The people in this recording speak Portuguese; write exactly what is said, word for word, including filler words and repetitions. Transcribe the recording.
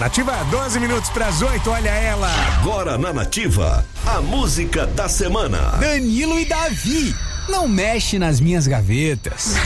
Nativa, doze minutos para as oito, olha ela. Agora na Nativa, a música da semana. Danilo e Davi, não mexe nas minhas gavetas.